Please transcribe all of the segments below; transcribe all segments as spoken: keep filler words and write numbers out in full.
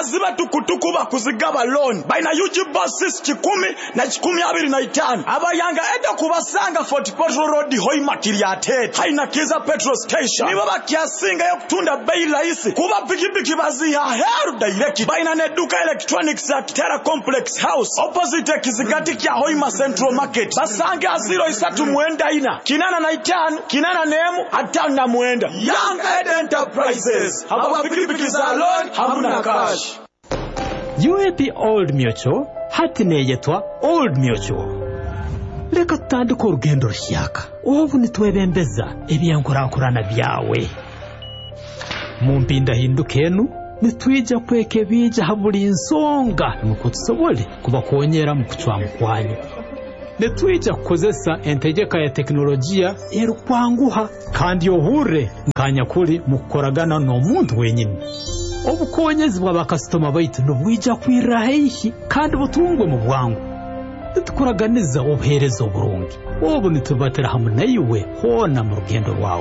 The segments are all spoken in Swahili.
bakazi batukutuku bakuzigaba loan baina U G buses kikumi na kikumi abiri na itano abayanga eda kubasanga Fort Portal Road hoi makiriate haina kiza petrol station nibo bakiasinga yo kutunda bei rahisi kuba pikipiki baziha heru direct baina ne duka electronics at Terra Complex House opposite Kizigati kya Hoima Central Market basanga zero isatu muenda ina kinana na itano kinana nemu atano na muenda Young Ed Enterprises haba pikipiki za loan hamuna cash. U A P Old Mutual hatine yetwa Old Mutual leka tutandika urugendo rushyaka ubu nitwebembeza ebyankorakorana byawe mu mpinda hindukenu nitwija kweke bija haburi insonga nuko tusobole kuba konyera mu kucwa mukwanyu nitwija kukozesa entegeka ya teknolojia erukwanguha kandi yohure nkanya kuri mukoragana no muntu wenyine obukonyezi bwa bakastoma baitu nubwija kwirahihi kandi butungwe mu bwangu nitukuraganiza obuherezo burungi obu nitubatera hamwe nayiwe hona mu rugendo rwawe.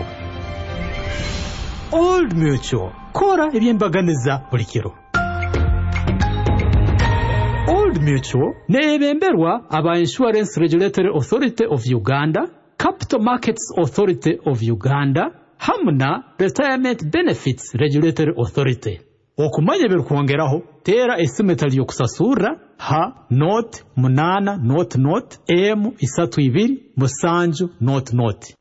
Old Mutual kora ebyembaganiza buri kiro. Old Mutual nebemberwa aba Insurance Regulatory Authority of Uganda, Capital Markets Authority of Uganda, hamna Retirement Benefits Regulatory Authority. Okumanya berukongeraho tera esimetali yokusasura ha note munana note note m isatu ibiri musanju note note